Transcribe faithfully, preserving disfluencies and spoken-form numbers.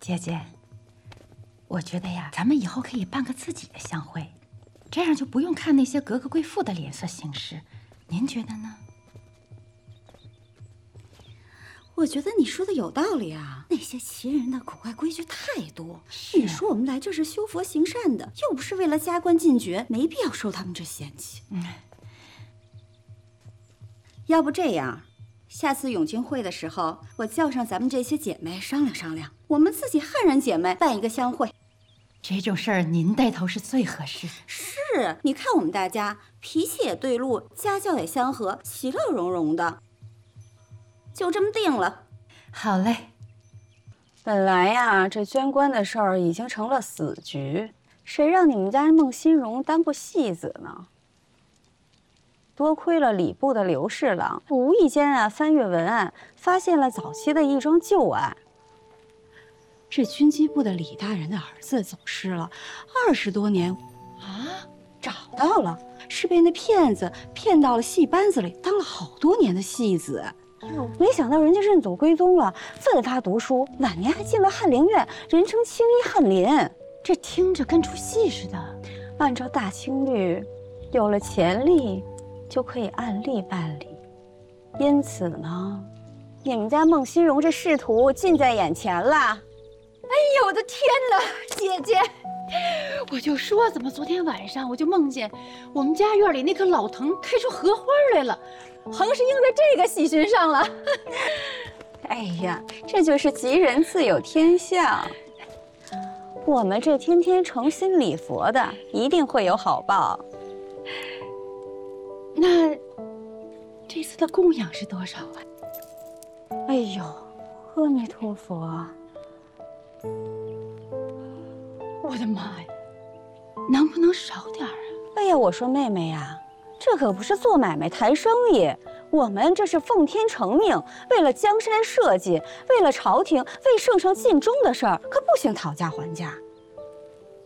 姐姐，我觉得呀，咱们以后可以办个自己的相会，这样就不用看那些格格贵妇的脸色行事。您觉得呢？ 我觉得你说的有道理啊，那些奇人的古怪规矩太多。你说我们来这是修佛行善的，又不是为了加官进爵，没必要受他们这嫌弃。嗯，要不这样，下次永庆会的时候，我叫上咱们这些姐妹商量商量，我们自己汉人姐妹办一个相会。 这种事儿您带头是最合适的。 是，你看我们大家脾气也对路，家教也相合，其乐融融的。就这么定了。 好嘞。 本来呀，这捐官的事儿已经成了死局，谁让你们家孟新荣当过戏子呢？多亏了礼部的刘侍郎，无意间啊翻阅文案，发现了早期的一桩旧案。 这军机部的李大人的儿子走失了二十多年， 啊， 找到了，是被那骗子骗到了戏班子里，当了好多年的戏子。 没想到人家认祖归宗了，奋发读书，晚年还进了翰林院，人称青衣翰林。 这听着跟出戏似的。 按照大清律，有了潜力就可以按例办理。因此呢，你们家孟新荣这仕途近在眼前了。 哎呦我的天哪，姐姐！我就说怎么昨天晚上我就梦见我们家院里那棵老藤开出荷花来了，横是应在这个喜讯上了。 哎呀，这就是吉人自有天相。我们这天天诚心礼佛的，一定会有好报。 那这次的供养是多少啊？ 哎呦，阿弥陀佛！ 我的妈呀，能不能少点啊？ 哎呀，我说妹妹呀，这可不是做买卖谈生意，我们这是奉天承命，为了江山社稷，为了朝廷，为圣上尽忠的事儿，可不行讨价还价。